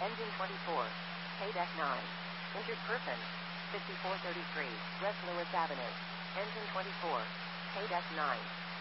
Engine 24. Pay deck 9. Injured person. 5433 West Lewis Avenue. Engine 24. Pay deck 9.